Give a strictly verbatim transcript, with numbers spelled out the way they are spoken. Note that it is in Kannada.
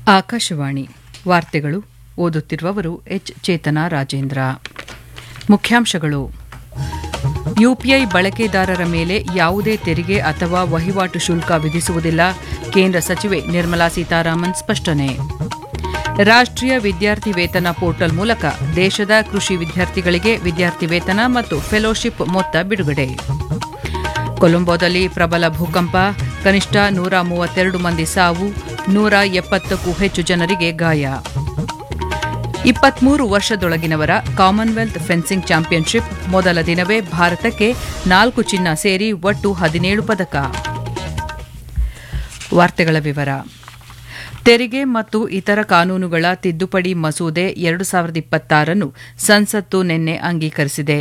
ಆಕಾಶವಾಣಿ ವಾರ್ತೆಗಳು ಓದುತ್ತಿರುವವರು ಎಚ್ ಚೇತನ ರಾಜೇಂದ್ರ. ಮುಖ್ಯಾಂಶಗಳು: ಯುಪಿಐ ಬಳಕೆದಾರರ ಮೇಲೆ ಯಾವುದೇ ತೆರಿಗೆ ಅಥವಾ ವಹಿವಾಟು ಶುಲ್ಕ ವಿಧಿಸುವುದಿಲ್ಲ, ಕೇಂದ್ರ ಸಚಿವೆ ನಿರ್ಮಲಾ ಸೀತಾರಾಮನ್ ಸ್ಪಷ್ಟನೆ. ರಾಷ್ಟ್ರೀಯ ವಿದ್ಯಾರ್ಥಿ ವೇತನ ಪೋರ್ಟಲ್ ಮೂಲಕ ದೇಶದ ಕೃಷಿ ವಿದ್ಯಾರ್ಥಿಗಳಿಗೆ ವಿದ್ಯಾರ್ಥಿ ವೇತನ ಮತ್ತು ಫೆಲೋಶಿಪ್ ಮೊತ್ತ ಬಿಡುಗಡೆ. ಕೊಲಂಬೋದಲ್ಲಿ ಪ್ರಬಲ ಭೂಕಂಪ, ಕನಿಷ್ಠ ನೂರ ಮೂವತ್ತೆರಡು ಮಂದಿ ಸಾವು, ನೂರ ಎಪ್ಪತ್ತಕ್ಕೂ ಹೆಚ್ಚು ಜನರಿಗೆ ಗಾಯ. ಇಪ್ಪತ್ಮೂರು ವರ್ಷದೊಳಗಿನವರ ಕಾಮನ್ವೆಲ್ತ್ ಫೆನ್ಸಿಂಗ್ ಚಾಂಪಿಯನ್ಶಿಪ್ ಮೊದಲ ದಿನವೇ ಭಾರತಕ್ಕೆ ನಾಲ್ಕು ಚಿನ್ನ ಸೇರಿ ಒಟ್ಟು ಹದಿನೇಳು ಪದಕ. ವಾರ್ತೆಗಳ ವಿವರ. ತೆರಿಗೆ ಮತ್ತು ಇತರ ಕಾನೂನುಗಳ ತಿದ್ದುಪಡಿ ಮಸೂದೆ ಎರಡು ಸಾವಿರದ ಇಪ್ಪತ್ತಾರನ್ನು ಸಂಸತ್ತು ನಿನ್ನೆ ಅಂಗೀಕರಿಸಿದೆ.